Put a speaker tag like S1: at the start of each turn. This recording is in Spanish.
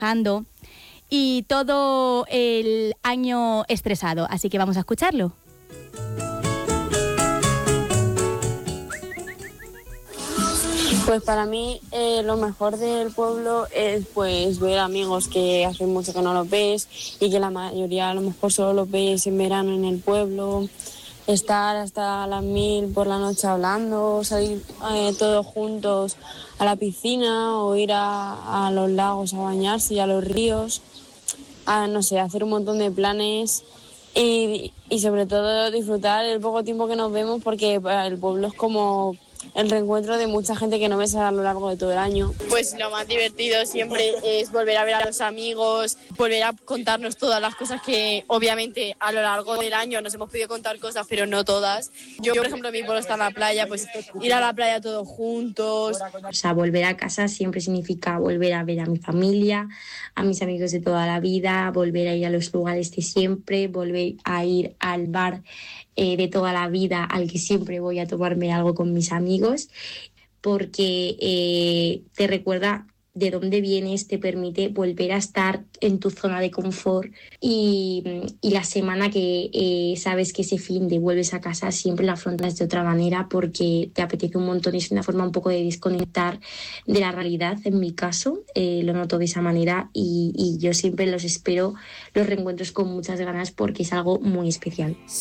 S1: trabajando y todo el año estresado. Así que vamos a escucharlo.
S2: Pues para mí lo mejor del pueblo es pues ver amigos que hace mucho que no los ves y que la mayoría a lo mejor solo los ves en verano en el pueblo, estar hasta las 1000 por la noche hablando, salir todos juntos a la piscina o ir a los lagos a bañarse y a los ríos, no sé, hacer un montón de planes y sobre todo disfrutar el poco tiempo que nos vemos porque el pueblo es como el reencuentro de mucha gente que no ves a lo largo de todo el año.
S3: Pues lo más divertido siempre es volver a ver a los amigos, volver a contarnos todas las cosas que obviamente a lo largo del año nos hemos podido contar cosas, pero no todas. Yo, por ejemplo, mi pueblo está en la playa, pues ir a la playa todos juntos.
S4: O sea, volver a casa siempre significa volver a ver a mi familia, a mis amigos de toda la vida, volver a ir a los lugares de siempre, volver a ir al bar de toda la vida al que siempre voy a tomarme algo con mis amigos, porque te recuerda de dónde vienes, te permite volver a estar en tu zona de confort y la semana que sabes que ese fin de vuelves a casa siempre la afrontas de otra manera porque te apetece un montón, es una forma un poco de desconectar de la realidad. En mi caso lo noto de esa manera y yo siempre los espero, los reencuentros con muchas ganas porque es algo muy especial.